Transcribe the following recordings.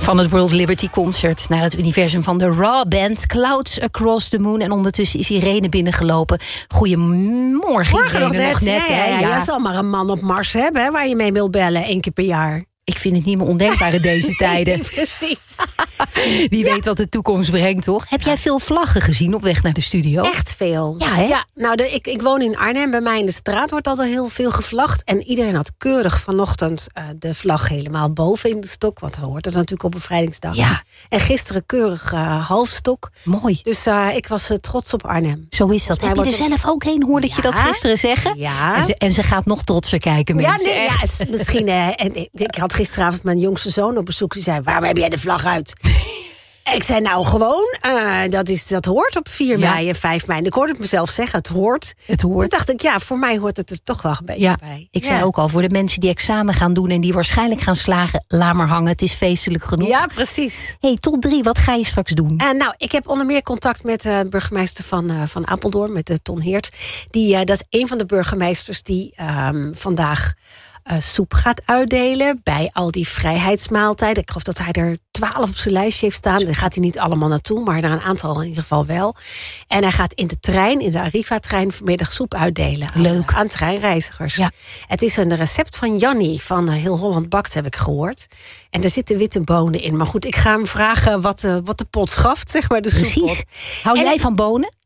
Van het World Liberty Concert naar het universum van de Raw Band, Clouds Across the Moon. En ondertussen is Irene binnengelopen. Goedemorgen, Irene, nog net. Ja, je zal maar een man op Mars hebben, hè, waar je mee wil bellen 1 keer per jaar. Ik vind het niet meer ondenkbaar in deze tijden. Precies. Wie weet wat de toekomst brengt, toch? Heb jij veel vlaggen gezien op weg naar de studio? Echt veel. Ja, hè? Ja, nou, ik woon in Arnhem. Bij mij in de straat wordt altijd heel veel gevlagd. En iedereen had keurig vanochtend de vlag helemaal boven in de stok. Want dan hoort het natuurlijk op bevrijdingsdag. Ja. En gisteren keurig halfstok. Mooi. Dus ik was trots op Arnhem. Zo is dat. Heb je er zelf ook heen, hoorde je dat gisteren zeggen? Ja. En ze gaat nog trotser kijken, mensen. Ja, nee, misschien. Ik had gisteravond mijn jongste zoon op bezoek. Die zei, waarom heb jij de vlag uit? Ik zei, nou gewoon, dat hoort op 4 mei en 5 mei. En ik hoorde het mezelf zeggen, het hoort. Toen dacht ik, ja, voor mij hoort het er toch wel een beetje bij. Ik zei ook al, voor de mensen die examen gaan doen en die waarschijnlijk gaan slagen, laat maar hangen, het is feestelijk genoeg. Ja, precies. Hey, tot 3, wat ga je straks doen? Nou, ik heb onder meer contact met de burgemeester van Apeldoorn, met Ton Heert. Dat is een van de burgemeesters die vandaag soep gaat uitdelen bij al die vrijheidsmaaltijden. Ik geloof dat hij er 12 op zijn lijstje heeft staan. Daar gaat hij niet allemaal naartoe, maar er een aantal in ieder geval wel. En hij gaat in de Arriva-trein vanmiddag soep uitdelen. Leuk. Aan treinreizigers. Ja. Het is een recept van Jannie van Heel Holland Bakt, heb ik gehoord. En daar zitten witte bonen in. Maar goed, ik ga hem vragen wat de pot schaft, zeg maar, de soeppot. Hou jij van bonen?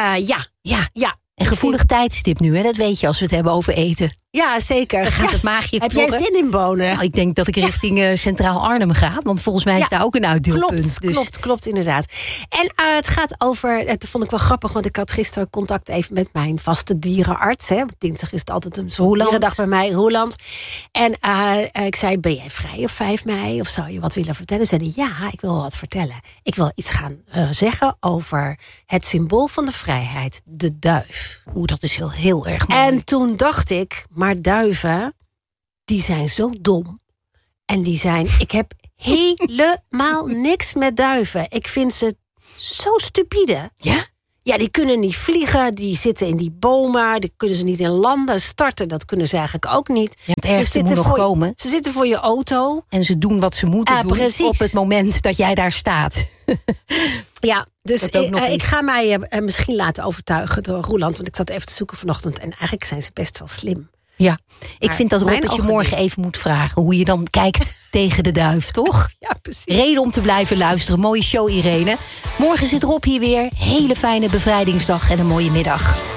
Ja. Een gevoelig tijdstip nu, hè? Dat weet je als we het hebben over eten. Ja, zeker. Dan gaat het maagje Heb jij zin in bonen? Nou, ik denk dat ik richting Centraal Arnhem ga. Want volgens mij is daar ook een uitdeelpunt. Klopt, inderdaad. En het gaat over, dat vond ik wel grappig, want ik had gisteren contact even met mijn vaste dierenarts. Hè. Dinsdag is het altijd een dierendag bij mij, Roeland. En ik zei, ben jij vrij op 5 mei? Of zou je wat willen vertellen? Ze zeiden, ja, ik wil wel wat vertellen. Ik wil iets gaan zeggen over het symbool van de vrijheid, de duif. Dat is heel erg mooi. En toen dacht ik, maar duiven, die zijn zo dom. En ik heb helemaal niks met duiven. Ik vind ze zo stupide. Ja? Ja, die kunnen niet vliegen, die zitten in die bomen, die kunnen ze niet in landen starten, dat kunnen ze eigenlijk ook niet. Ja, het ergste moet nog komen. Ze zitten voor je auto. En ze doen wat ze moeten doen op het moment dat jij daar staat. Ja, dus ik ga mij misschien laten overtuigen door Roeland, want ik zat even te zoeken vanochtend en eigenlijk zijn ze best wel slim. Ja, ik vind dat Rob het je morgen even moet vragen hoe je dan kijkt tegen de duif, toch? Ja, precies. Reden om te blijven luisteren. Mooie show, Irene. Morgen zit Rob hier weer. Hele fijne bevrijdingsdag en een mooie middag.